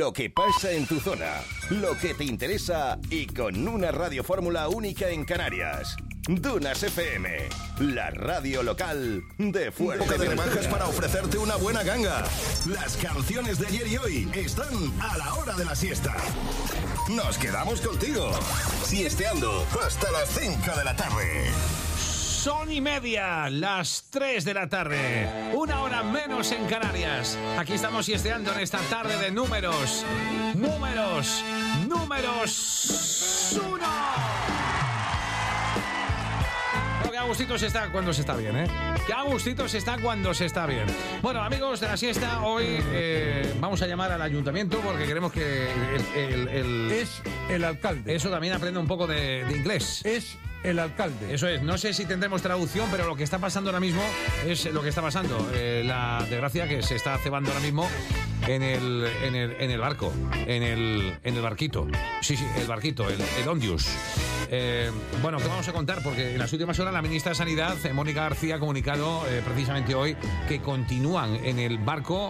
lo que pasa en tu zona, lo que te interesa y con una radiofórmula única en Canarias. Dunas FM, la radio local de Fuerteventura. Época de rebajas para ofrecerte una buena ganga. Las canciones de ayer y hoy están a la hora de la siesta. Nos quedamos contigo, siesteando hasta las 5 de la tarde. Son y media, las 3 de la tarde, una hora menos en Canarias. Aquí estamos siesteando en esta tarde de números. Números 1. Qué a gustito se está cuando se está bien, ¿eh? Qué a gustito se está cuando se está bien. Bueno, amigos de la siesta, hoy vamos a llamar al ayuntamiento porque queremos que Es el alcalde. Eso también aprenda un poco de inglés. Es el alcalde. Eso es, no sé si tendremos traducción, pero lo que está pasando ahora mismo es lo que está pasando. La desgracia que se está cebando ahora mismo en el barco, en el barquito. Sí, el barquito, el Ondius. Bueno, ¿qué vamos a contar? Porque en las últimas horas la ministra de Sanidad, Mónica García, ha comunicado precisamente hoy que continúan en el barco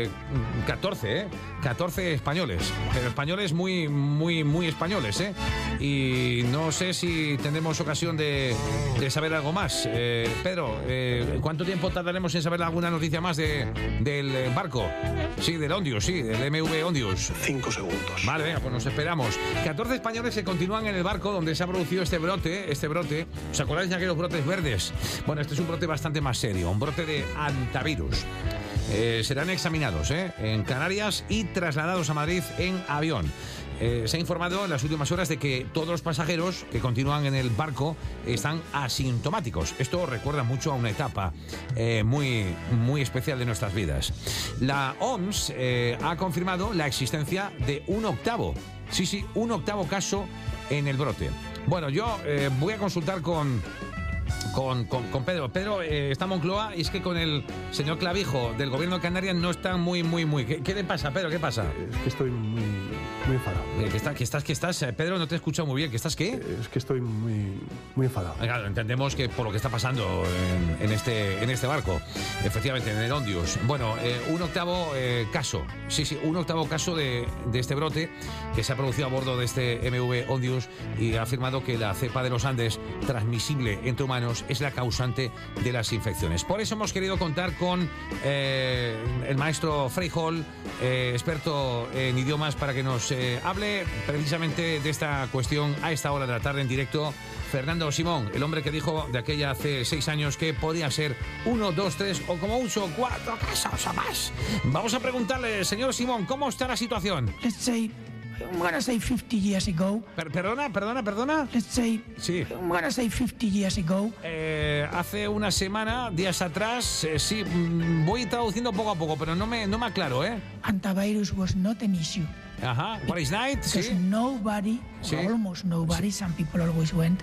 14 españoles, pero españoles muy españoles, ¿eh? Y no sé si tendremos ocasión de saber algo más. Pedro, ¿cuánto tiempo tardaremos en saber alguna noticia más del barco? Sí, del Ondius, sí, del MV Ondius. 5 segundos. Vale, venga, pues nos esperamos. 14 españoles que continúan en el barco donde se ha producido este brote. ¿Os acordáis de aquellos brotes verdes? Bueno, este es un brote bastante más serio, un brote de hantavirus. Serán examinados en Canarias y trasladados a Madrid en avión. Se ha informado en las últimas horas de que todos los pasajeros que continúan en el barco están asintomáticos. Esto recuerda mucho a una etapa muy especial de nuestras vidas. La OMS ha confirmado la existencia de un octavo caso en el brote. Bueno, yo voy a consultar con Pedro. Pedro, está Moncloa y es que con el señor Clavijo del gobierno de Canarias no están muy. ¿Qué le pasa, Pedro? ¿Qué pasa? Es que estoy muy enfadado. ¿Qué estás? Pedro, no te he escuchado muy bien. ¿Qué estás qué? Es que estoy muy enfadado. Claro, entendemos que por lo que está pasando en este barco, efectivamente, en el Ondius. Bueno, un octavo caso. Sí, un octavo caso de este brote que se ha producido a bordo de este MV Ondius y ha afirmado que la cepa de los Andes, transmisible entre humanos, es la causante de las infecciones. Por eso hemos querido contar con el maestro Freijol, experto en idiomas, para que nos hable precisamente de esta cuestión a esta hora de la tarde en directo. Fernando Simón, el hombre que dijo de aquella hace 6 años que podía ser 1, 2, 3 o como mucho 4 casos o más. Vamos a preguntarle, señor Simón, ¿cómo está la situación? I'm gonna say 50 years ago. Perdona. Let's say, sí. I'm gonna say 50 years ago. Hace una semana, días atrás, sí, voy traduciendo poco a poco, pero no me aclaro, ¿eh? Antivirus was not an issue. Ajá. What is night? Because Sí. nobody, Sí. or almost nobody, some people always went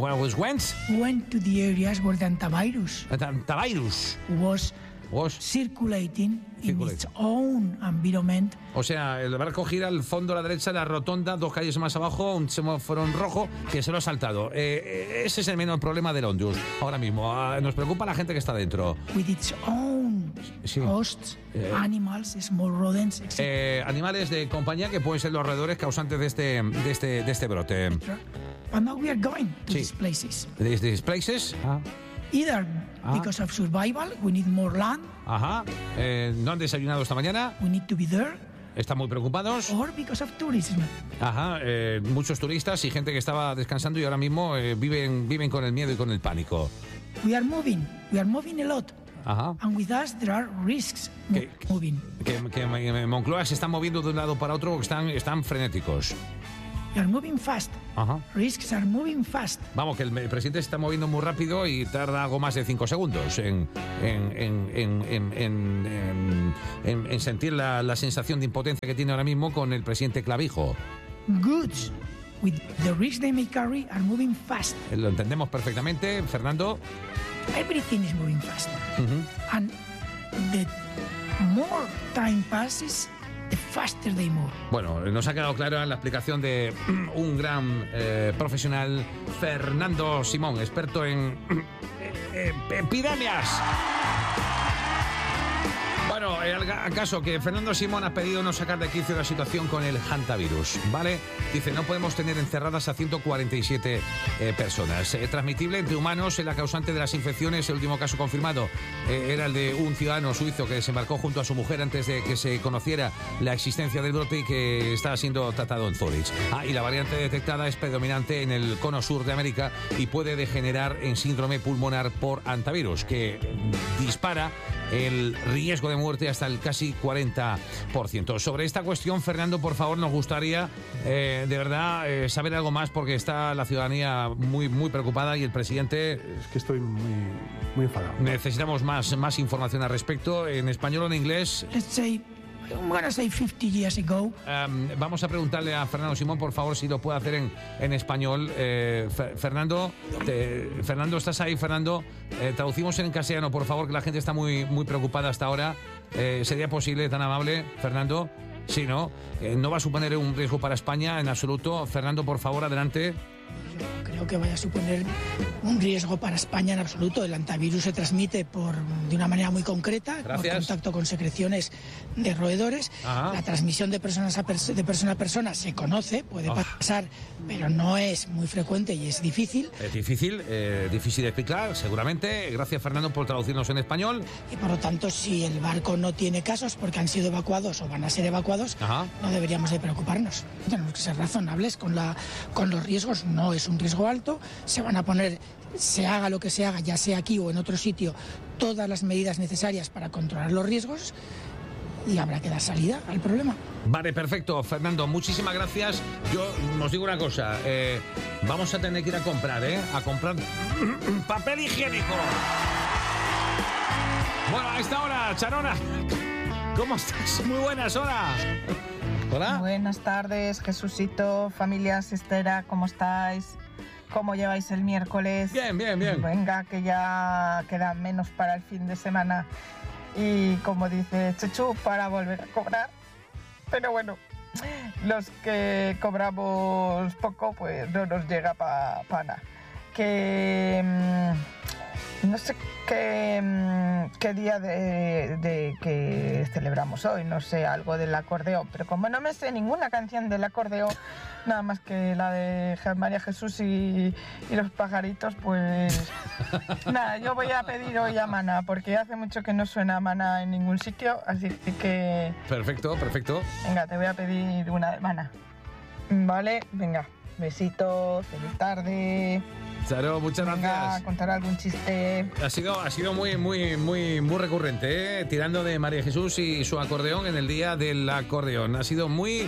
Went to the areas where the antivirus Antivirus. was circulating in its own environment. O sea, el barco gira al fondo a la derecha, la rotonda, 2 calles más abajo, un semáforo en rojo que se lo ha saltado. Ese es el menor problema del Ondius ahora mismo. Nos preocupa la gente que está dentro. With its own hosts, animals, small rodents, etc. Animales de compañía que pueden ser los roedores causantes de este brote. And now we are going to Sí. these places. These places. Either because of survival, we need more land, Ajá. No han desayunado esta mañana. we need to be there, Están muy preocupados. or because of tourism. Ajá. Muchos turistas y gente que estaba descansando y ahora mismo viven con el miedo y con el pánico. We are moving a lot. Ajá. And with us there are risks Que- moving. Que Moncloa se están moviendo de un lado para otro, están frenéticos. We are moving fast. Ajá. Risks are moving fast. Vamos, que el presidente se está moviendo muy rápido y tarda algo más de 5 segundos en sentir la sensación de impotencia que tiene ahora mismo con el presidente Clavijo. Goods with the risks they may carry are moving fast. Lo entendemos perfectamente, Fernando. Everything is moving fast. And the more time passes, the faster they move. Bueno, nos ha quedado claro en la explicación de un gran profesional, Fernando Simón, experto en epidemias. Bueno, Bueno, al caso que Fernando Simón ha pedido no sacar de quicio la situación con el hantavirus, ¿vale? Dice, no podemos tener encerradas a 147 personas. Transmitible entre humanos, la causante de las infecciones, el último caso confirmado era el de un ciudadano suizo que desembarcó junto a su mujer antes de que se conociera la existencia del brote y que está siendo tratado en Zurich. Y la variante detectada es predominante en el cono sur de América y puede degenerar en síndrome pulmonar por hantavirus, que dispara el riesgo de muerte hasta el casi 40%. Sobre esta cuestión, Fernando, por favor, nos gustaría de verdad saber algo más, porque está la ciudadanía muy preocupada y el presidente... Es que estoy muy enfadado. Necesitamos más información al respecto, en español o en inglés. I'm gonna say 50 years ago. Vamos a preguntarle a Fernando Simón, por favor, si lo puede hacer en español. Fernando, ¿estás ahí, Fernando? Traducimos en castellano, por favor, que la gente está muy preocupada hasta ahora. ¿Sería posible, tan amable, Fernando? Sí, ¿no? No va a suponer un riesgo para España en absoluto. Fernando, por favor, adelante. Yo creo que vaya a suponer un riesgo para España en absoluto. El hantavirus se transmite de una manera muy concreta, por contacto con secreciones de roedores. La transmisión de persona a persona se conoce, puede pasar, pero no es muy frecuente y es difícil. Es difícil de explicar, seguramente. Gracias, Fernando, por traducirnos en español. Y por lo tanto, si el barco no tiene casos porque han sido evacuados o van a ser evacuados, no deberíamos de preocuparnos. Tenemos que ser razonables con los riesgos. No es un riesgo alto, se van a poner, se haga lo que se haga, ya sea aquí o en otro sitio, todas las medidas necesarias para controlar los riesgos y habrá que dar salida al problema. Vale, perfecto, Fernando, muchísimas gracias. Yo os digo una cosa, vamos a tener que ir a comprar papel higiénico. Bueno, a esta hora, Charona, ¿cómo estás? Muy buenas, hola. Hola. Buenas tardes, Jesucito, familia Sistera, ¿cómo estáis? ¿Cómo lleváis el miércoles? Bien. Venga, que ya queda menos para el fin de semana. Y como dice Chechu, para volver a cobrar. Pero bueno, los que cobramos poco, pues no nos llega para nada. Que... no sé qué día de que celebramos hoy, no sé, algo del acordeón, pero como no me sé ninguna canción del acordeón, nada más que la de María Jesús y los pajaritos, pues nada, yo voy a pedir hoy a Maná, porque hace mucho que no suena Maná en ningún sitio, así que... Perfecto. Venga, te voy a pedir una de Maná. Vale, venga, besitos, feliz tarde. Charo, muchas gracias. Venga, contar algún chiste. Ha sido muy recurrente, tirando de María Jesús y su acordeón en el día del acordeón. Ha sido muy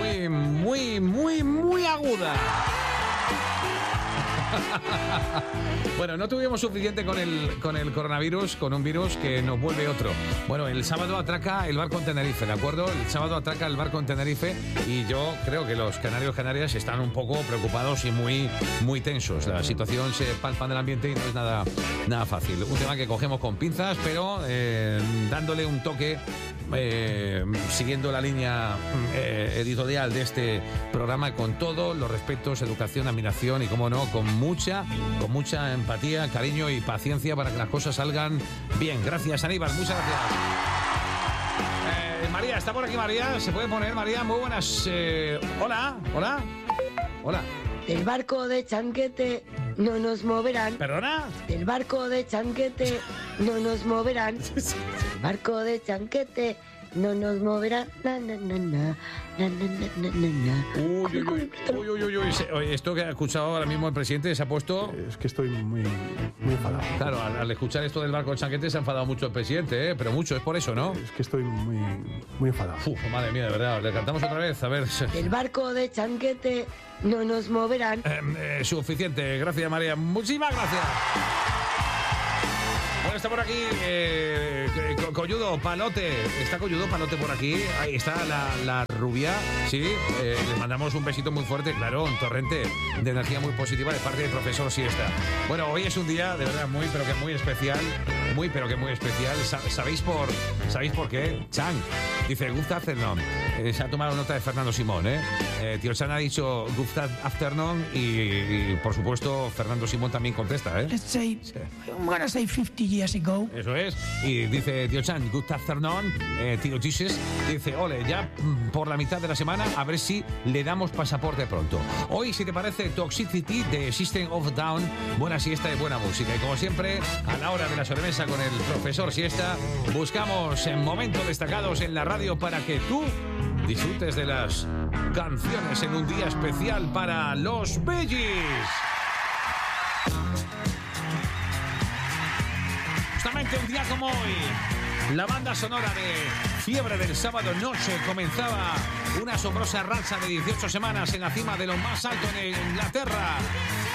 aguda. Bueno, no tuvimos suficiente con el coronavirus, con un virus que nos vuelve otro. Bueno, el sábado atraca el barco en Tenerife, ¿de acuerdo? El sábado atraca el barco en Tenerife y yo creo que los canarios están un poco preocupados y muy tensos. La situación se palpa en el ambiente y no es nada fácil. Un tema que cogemos con pinzas, pero dándole un toque, siguiendo la línea editorial de este programa con todos los respetos, educación, admiración y, como no, con mucha empatía, cariño y paciencia para que las cosas salgan bien. Gracias, Aníbal, muchas gracias. María, ¿está por aquí María? ¿Se puede poner, María? Muy buenas. Hola. Del barco de Chanquete no nos moverán. ¿Perdona? Del barco de Chanquete no nos moverán. Del barco de Chanquete no nos moverán. Uy, esto que ha escuchado ahora mismo el presidente se ha puesto... Es que estoy muy enfadado. Claro, al escuchar esto del barco de Chanquete se ha enfadado mucho el presidente, pero mucho, es por eso, ¿no? Es que estoy muy enfadado. Madre mía, de verdad, le cantamos otra vez, a ver... Del barco de Chanquete no nos moverán. Suficiente, gracias, María, muchísimas gracias. Bueno, está por aquí Colludo, Palote. Está Colludo, Palote por aquí. Ahí está la rubia. Sí, les mandamos un besito muy fuerte, claro, un torrente de energía muy positiva de parte del profesor Siesta. Bueno, hoy es un día de verdad muy especial. ¿Sabéis por qué? Chang Dice, good afternoon. Se ha tomado nota de Fernando Simón, Tío Chan ha dicho good afternoon y por supuesto, Fernando Simón también contesta, Let's say, I'm gonna say 50 years ago. Eso es. Y dice Tío Chan, good afternoon. Tío Jesus dice, ole, ya por la mitad de la semana, a ver si le damos pasaporte pronto. Hoy, si te parece, Toxicity de System of a Down, buena siesta y buena música. Y como siempre, a la hora de la sobremesa con el profesor Siesta, buscamos momentos destacados en la radio para que tú disfrutes de las canciones en un día especial para los Bee Gees. Justamente un día como hoy, la banda sonora de Fiebre del sábado noche comenzaba una asombrosa racha de 18 semanas en la cima de lo más alto en Inglaterra.